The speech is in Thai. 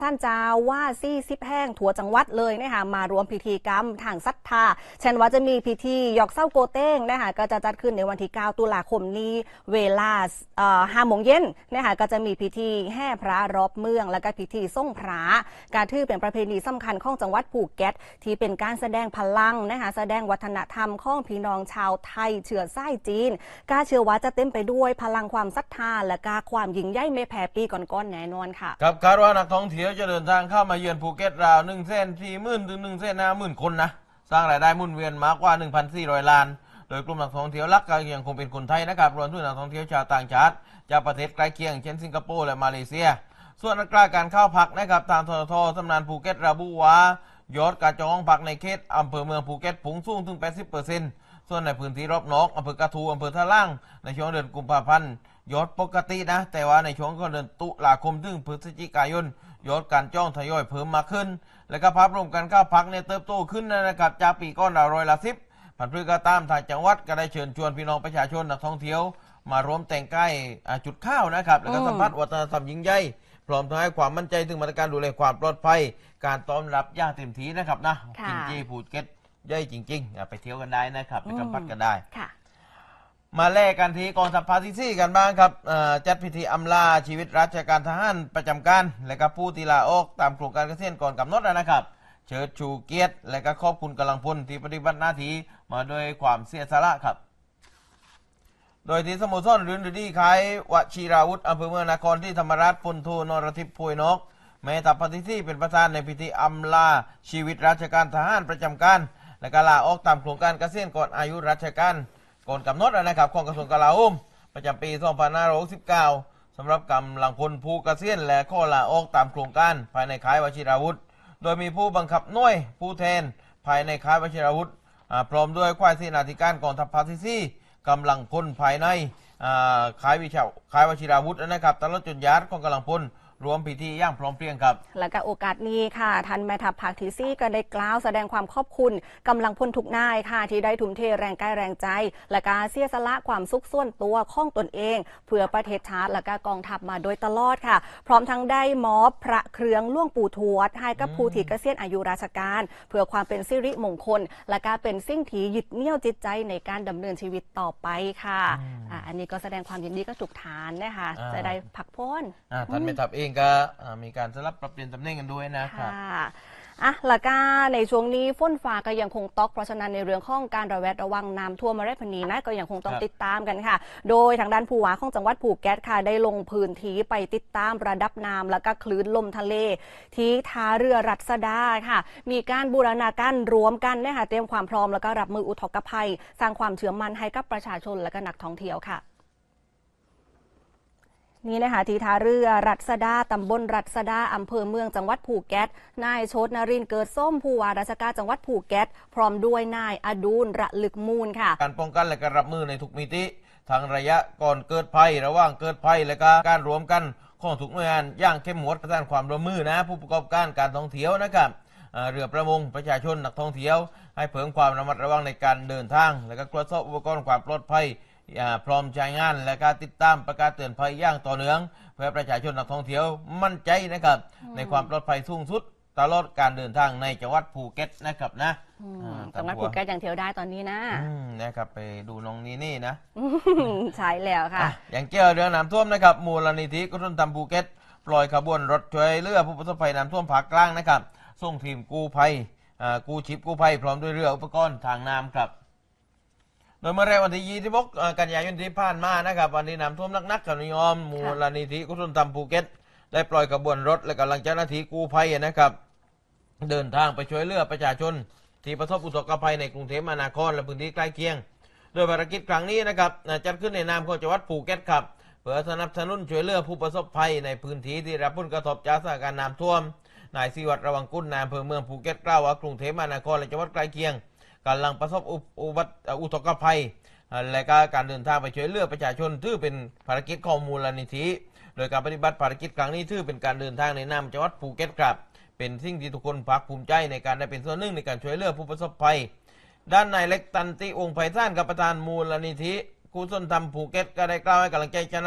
ท่านเจ้าว่า40แห่งทั่วจังหวัดเลยนะคะมารวมพิธีกรรมทางศรัทธาเช่นว่าจะมีพิธียอกเศร้าโกเต้งนะคะก็จะจัดขึ้นในวันที่9ตุลาคมนี้เวลา5 โมงเย็นนะคะก็จะมีพิธีแห่พระรอบเมืองและก็พิธีส่งพระการถือเป็นประเพณีสำคัญของจังหวัดภูเก็ตที่เป็นการแสดงพลังนะคะแสดงวัฒนธรรมของพี่น้องชาวไทยเชื้อสายจีนกาเชื่อว่าจะเต็มไปด้วยพลังความศรัทธาและก็ความยิ่งใหญ่ไม่แพ้ปีก่อนๆแน่นอนค่ะครับคาดว่านักท่องเที่ยวจะเดินทางเข้ามาเยือนภูเก็ตราว140,000 ถึง 150,000 คนนะสร้างรายได้หมุนเวียนมากกว่า 1,400 ล้านโดยกลุ่มนักท่องเที่ยวหลักก็ยังคงเป็นคนไทยนะครับรวมถึงนักท่องเที่ยวชาวต่างชาติจากประเทศใกล้เคียงเช่นสิงคโปร์และมาเลเซียส่วนอัตราการเข้าพักนะครับทางททสำนักภูเก็ตระบุว่ายอดการจองห้องพักในเขตอำเภอเมืองภูเก็ตพุ่งสูงถึง 80%ส่วนในพื้นที่รอบนอกอำเภอกระทูอำเภอท่าล่างในช่วงเดือนกุมภาพันธ์ยอดปกตินะแต่ว่าในช่วงเดือนตุลาคมถึงพฤศจิกายนยอดการจองทยอยเพิ่มมากขึ้นและก็ภาพรวมการเข้าพักเนี่ยเติบโตขึ้นนะครับจากปีก่อน10%ผันพืชก็ตามทางจังหวัดก็ได้เชิญชวนพี่น้องประชาชนนักท่องเที่ยวมารวมแต่งกายจุดข้าวนะครับแล้วก็สัมผัสวัฒนธรรมยิ่งใหญ่พร้อมทั้งให้ความมั่นใจถึงมาตรการดูแลความปลอดภัยการต้อนรับอย่างเต็มที่นะครับนะจริงๆภูเก็ตใหญ่จริงๆไปเที่ยวกันได้นะครับไปสัมผัสกันได้มาแลกกันที่กองทัพภาคที่4กันบ้างครับจัดพิธีอำลาชีวิตราชการทหารประจำการและก็ผู้ที่ลาออกตามโครงการเกษียณก่อนกำหนดนะครับเชิดชูเกียรติและก็ขอบคุณกำลังพลที่ปฏิบัติหน้าที่มาด้วยความเสียสละครับโดยที่สโมสรรื่นฤดีคายวชิราวุธอำเภอเมืองนครที่ธรรมราชพลโทนรทิพย์พวยนกแม่ทัพภาคที่4เป็นประธานในพิธีอำลาชีวิตราชการทหารประจำการและก็ลาออกตามโครงการเกษียณก่อนอายุราชการก่อนกำหนดนะครับของกระทรวงกลาโหมประจำปี 2569 สำหรับกำลังพลผู้เกษียณและข้อลาออกตามโครงการภายในค่ายวชิราวุธโดยมีผู้บังคับหน่วยผู้แทนภายในค่ายวชิราวุธพร้อมด้วยฝ่ายเสนาธิการกองทัพภาคที่4กำลังพลภายในค่ายวชิราวุธนะครับตลอดจนญาติของกำลังพลรวมพิธีย่างพร้อมเพรียงครับและก็โอกาสนี้ค่ะท่านแม่ทัพภาคที่4ก็ได้กล่าวแสดงความขอบคุณกำลังพลทุกนายค่ะที่ได้ทุ่มเทแรงกายแรงใจและการเสียสละความสุขส่วนตัวของตนเองเพื่อประเทศชาติและก็กองทัพมาโดยตลอดค่ะพร้อมทั้งได้มอบพระเครื่องหลวงปู่ทวดให้กับผู้ที่เกษียณอายุราชการเพื่อความเป็นสิริมงคลและก็เป็นสิ่งที่ยึดเหนี่ยวจิตใจในการดำเนินชีวิตต่อไปค่ะอันนี้ก็แสดงความยินดีกับทุกฐานนะคะจะได้พักผ่อนท่านแม่ทัพเองก็มีการสลับปรับเปลี่ยนตำแหน่งกันด้วยนะครับแล้วก็ในช่วงนี้ฝนฟ้าก็ยังคงตกเพราะฉะนั้นในเรื่องของการระแวดระวังน้ำท่วมมาได้พนีนะก็ยังคงต้องติดตามกันค่ะโดยทางด้านผู้ว่าของจังหวัดภูเก็ตค่ะได้ลงพื้นที่ไปติดตามระดับน้ำแล้วก็คลื่นลมทะเลที่ท่าเรือรัศดาค่ะมีการบูรณาการรวมกันนะคะเตรียมความพร้อมแล้วก็รับมืออุทกภัยสร้างความเชื่อมั่นให้กับประชาชนและก็นักท่องเที่ยวค่ะนี่นะคะที่ท่าเรือรัศดาตำบลรัศดาอำเภอเมืองจังหวัดภูเก็ตนายโชตนรินทร์เกิดส้มผู้ว่าราชการจังหวัดภูเก็ตพร้อมด้วยนายอดูลระลึกมูลค่ะการป้องกันและการรับมือในทุกมิติทางระยะก่อนเกิดภัยระหว่างเกิดภัยและการรวมกันของทุกหน่วยงานอย่างเข้มงวดประสานความร่วมมือนะผู้ประกอบการการท่องเที่ยวนะครับเรือประมงประชาชนนักท่องเที่ยวให้เพิ่มความระมัดระวังในการเดินทางและก็ตรวจสอบอุปกรณ์ความปลอดภัยพร้อมใช้งานและการติดตามประกาศเตือนภัยอย่างต่อเนื่องเพื่อประชาชนนักท่องเที่ยวมั่นใจนะครับในความปลอดภัยสูงสุดตลอดการเดินทางในจังหวัดภูเก็ตนะครับนะจังหวัดภูเก็ตอย่างเที่ยวได้ตอนนี้นะครับไปดูน้องนี่นะใช่แล้วค่ะอย่างเกี่ยวเรื่องน้ำท่วมนะครับมูลนิธิกรุณธรรมภูเก็ตปล่อยขบวนรถช่วยเหลือผู้ประสบภัยน้ำท่วมภาคกลางนะครับส่งทีมกู้ภัยกู้ชีพกู้ภัยพร้อมด้วยเรืออุปกรณ์ทางน้ำครับโดยเมื่อแรกวันที่26 กันยายนที่ผ่านมานะครับวันนี้น้ำท่วมนักๆกับนิยมมูลนิธิกุศลธรรมภูเก็ตได้ปล่อยขบวนรถและกำลังเจ้าหน้าที่กู้ภัยนะครับเดินทางไปช่วยเหลือประชาชนที่ประสบอุทกภัยในกรุงเทพมหานครและพื้นที่ใกล้เคียงโดยภารกิจครั้งนี้นะครับจัดขึ้นในนามของจังหวัดภูเก็ตครับเพื่อสนับสนุนช่วยเหลือผู้ประสบภัยในพื้นที่ที่รับผลกระทบจากสถานการณ์น้ำท่วมนายศิวัตรระวังกุลนายอำเภอเมืองภูเก็ตกล่าวว่ากรุงเทพมหานครและจังหวัดใกล้เคียงกำลังประสบอุทกภัยและการเดินทางไปช่วยเหลือประชาชนถือเป็นภารกิจของมูลนิธิโดยการปฏิบัติภารกิจครั้งนี้ถือเป็นการเดินทางในนามจังหวัดภูเก็ตครับเป็นสิ่งที่ทุกคนภาคภูมิใจในการได้เป็นส่วนหนึ่งในการช่วยเหลือผู้ประสบภัยด้านนายเล็กตันติองค์ไพศาลกับประธานมูลนิธิกุศลธรรมภูเก็ตก็ได้กล่าวให้กำลังใจ